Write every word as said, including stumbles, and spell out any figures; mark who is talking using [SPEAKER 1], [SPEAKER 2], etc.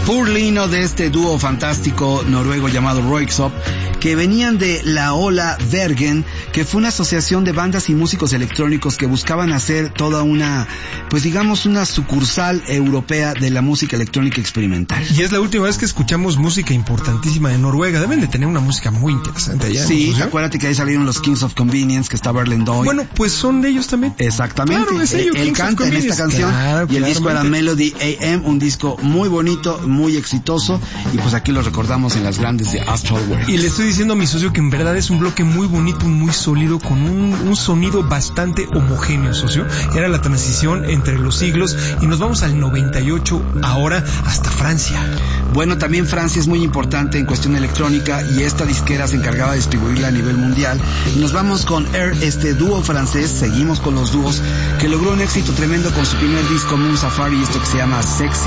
[SPEAKER 1] Purlino, de este dúo fantástico noruego llamado Röyksopp, que venían de la Ola Bergen, que fue una asociación de bandas y músicos electrónicos que buscaban hacer toda una, pues digamos, una sucursal europea de la música electrónica experimental.
[SPEAKER 2] Y es la última vez que escuchamos música importantísima de Noruega. Deben de tener una música muy interesante allá.
[SPEAKER 1] Sí,
[SPEAKER 2] ¿no?
[SPEAKER 1] acuérdate que ahí salieron los Kings of Convenience, que está Erlend Øye.
[SPEAKER 2] Bueno, pues son de ellos también.
[SPEAKER 1] Exactamente.
[SPEAKER 2] Claro, es ellos,
[SPEAKER 1] Él
[SPEAKER 2] Kings of
[SPEAKER 1] canta en esta canción,
[SPEAKER 2] claro,
[SPEAKER 1] y el disco era
[SPEAKER 2] claramente.
[SPEAKER 1] Melody A M, un disco muy bonito, muy exitoso, y pues aquí lo recordamos en las grandes de Astral World.
[SPEAKER 2] Y le estoy diciendo a mi socio que en verdad es un bloque muy bonito, muy sólido, con un, un sonido bastante homogéneo, socio. Era la transición entre los siglos y nos vamos al noventa y ocho ahora hasta Francia.
[SPEAKER 1] Bueno, también Francia es muy importante en cuestión electrónica y esta disquera se encargaba de distribuirla a nivel mundial. Y nos vamos con Air, este dúo francés, seguimos con los dúos, que logró un éxito tremendo con su primer disco Moon Safari, esto que se llama Sexy.